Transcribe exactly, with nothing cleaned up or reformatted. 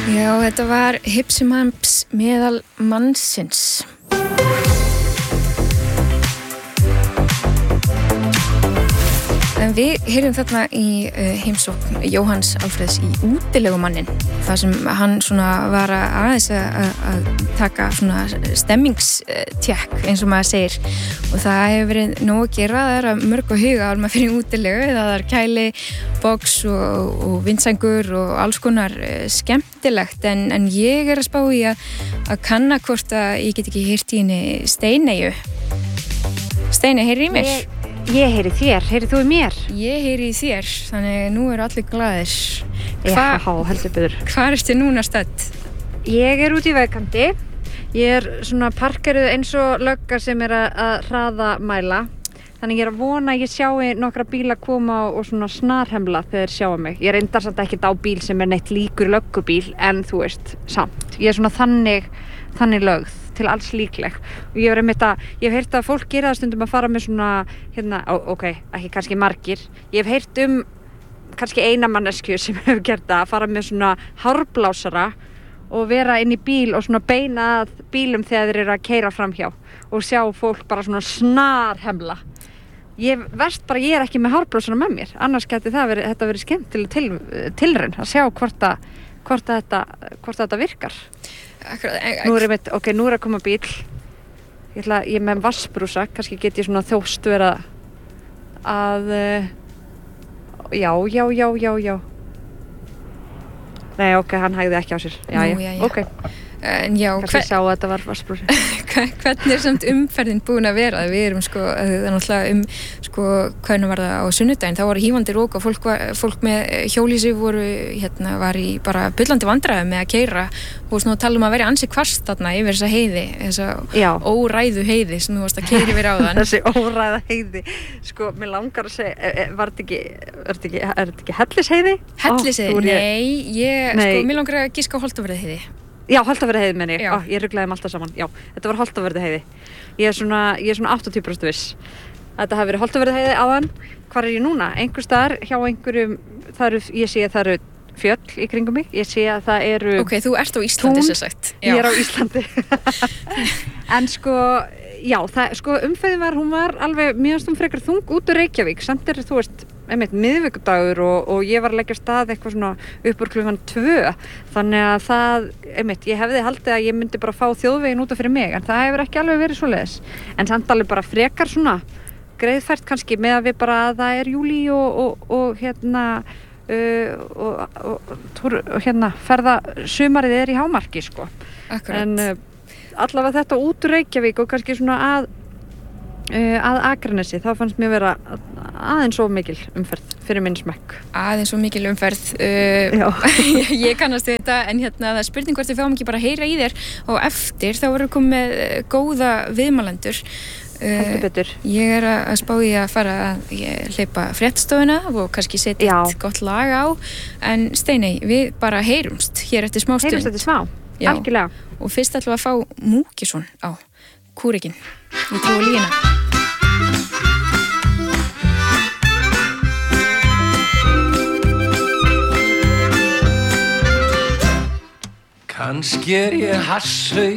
Já, þetta var Hipsimamps meðal mannsins. En við heyrum þarna í uh, heimsókn Jóhanns Alfreðs í Útilegumannin, þar sem hann svona var að aðeins að, að taka svona stemmingstjekk, eins og maður segir. Og það hefur verið nóg að gera, það er að mörg og huga alveg fyrir útilegu, það er kæli, box og, og vindsængur og alls konar skemmtilegt, en, en ég er að spá í að, að kanna hvort að ég get ekki heyrt í henni Steineyju. Steiney, heyri í mér? Ég... Ég heyri þér, heyri þú í mér? Ég heyri í þér, þannig nú eru allir glaðir. Já, heldur betur. Hvar ertu núna stödd? Ég er út í vegkanti. Ég er svona parkeruð eins og lögga sem er að, að hraða mæla. Þannig ég er að vona að ég sjái nokkra bíla koma og svona snarhemla þegar þeir sjá mig. Ég reyndar samt ekkert á bíl sem er neitt líkur löggubíl, en þú veist, samt. Ég er svona þannig, þannig lögð til alls líkleg. Og ég hef einmitt að, ég hef heyrt að fólk gera það stundum að fara með svona, hérna, ó, ok, ekki kannski margir. Ég hef heyrt um kannski eina manneskju sem hefur gert það, að fara með svona hárblásara og vera inn í bíl og svona beina að bílum þegar þeir eru að keyra framhjá og sjá fólk bara svona snarhemla. Ég verst bara, ég er ekki með hárblásara með mér, annars geti það verið, þetta verið skemmtileg til, tilraun að sjá hvort að, hvort að þetta, hvort að þetta virkar. Akkurat, en, Nú er, mitt, okay, nú er að koma bíl. Ég, ætla, ég er með vassbrúsa, kannski get ég svona þjóst vera að... Já, já, já, já, já. Nei, ok, hann hægði ekki á sér. Já, Nú, já, já, já. ok. En já, kannski hver... sá að þetta var vassbrúsi. Hvernig er samt umferðin búin að vera? Við erum sko, það er náttúrulega um, sko, hvernig var það á sunnudaginn? Það voru hífandi rók og fólk, var, fólk með hjólísi voru, hérna, var í bara bullandi vandræðum með að keyra og svona tala um að vera ansi hvasst þarna yfir þessa heiði, þessa já. Óræðu heiði sem þú varst að keyra yfir áðan. Þessi óræða heiði, sko, mér langar að segja, var þetta ekki, er þetta ekki, er þetta ekki hellisheiði? Hellisheiði? Ó, Nei, ég, Nei. sko, mér langar að giska á Holtavörðuheiði. Já, Holtavörðuheiði menn ég, Já. Ó, ég ruglaði um alltaf saman, já, þetta var Holtavörðuheiði. Ég er svona, ég er svona áttatíu prósent viss. Þetta hafi verið Holtavörðuheiði áðan. Hvar er ég núna? Einhvers staðar hjá einhverjum, það eru, ég sé að það eru fjöll í kringum mig, ég sé að það eru Ok, þú ert á Íslandi sem sagt. Ég er á Íslandi. En sko, já, það, sko umferðin var, hún var alveg mjög stum frekar þung út úr Reykjavík, samt er þú veist, einmitt miðvikudagur og, og ég var að leggja af stað eitthvað svona upp úr klukkan tvö, þannig að það, einmitt, ég hefði haldið að ég myndi bara fá þjóðveginn út af fyrir mig, en það hefur ekki alveg verið svoleiðis, en samt alveg bara frekar svona greiðfært kannski með að við bara að það er júlí og, og, og hérna uh, og, og, og, og hérna ferða sumarið er í hámarki sko. Akkurat. En uh, allavega þetta út úr Reykjavík og kannski svona að uh, að Akranesi, þá fannst mér vera aðeins svo mikil umferð fyrir minn smekk. Aðeins svo mikil umferð. Uh, ég kannast við þetta, en hérna það er spurning hvort við fáum ekki bara að heyra í þér og eftir þá verður komið með góða viðmælendur. Heldur betur. Ég er að spá í að fara að hleypa fréttstofuna og kannski setja eitt gott lag á, en Steiney, við bara heyrumst hér eftir smá stund. Heyrumst eftir smá, algjörlega. Og fyrst ætlum við að fá Múkisson á Kúrekinn. Ég trúi lína. Kannski er ég hasshaus